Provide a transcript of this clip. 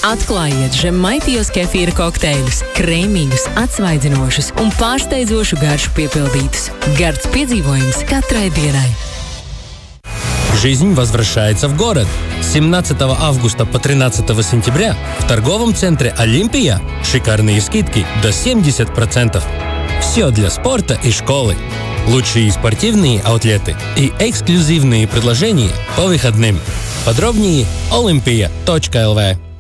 Atklājiet Žemaitijos kefīra kokteļus, krēmīgus, atsvaidzinošus un pārsteidzošu garšu piepildītus. Gards piedzīvojums katrai dienai. Жизнь возвращается в город. С 17 августа по 13 сентября в торговом центре «Олимпия» шикарные скидки до 70%. Все для спорта и школы. Лучшие спортивные аутлеты и эксклюзивные предложения по выходным. Подробнее olympia.lv.